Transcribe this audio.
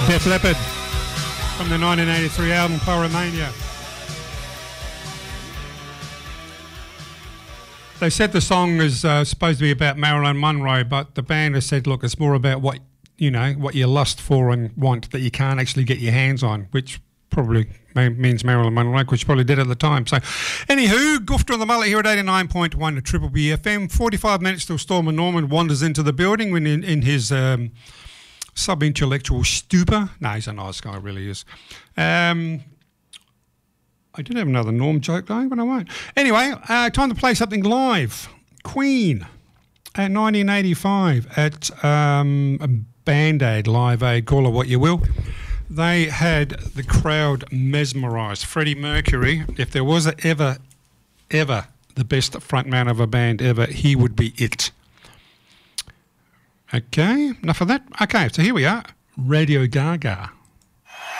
Def Leppard from the 1983 album Pyromania. They said the song is supposed to be about Marilyn Monroe, but the band has said, look, it's more about what you lust for and want that you can't actually get your hands on, which probably means Marilyn Monroe, because she probably did at the time. So, anywho, Goofter and the Mullet here at 89.1 at Triple B FM. 45 minutes till Stormer Norman wanders into the building when in his sub-intellectual stupor. No, he's a nice guy, really is. I did have another Norm joke going, but I won't. Anyway, time to play something live. Queen at 1985 at Band Aid, Live Aid, call it what you will. They had the crowd mesmerised. Freddie Mercury, if there was ever the best frontman of a band ever, he would be it. Okay, enough of that. Okay, so here we are. Radio Gaga.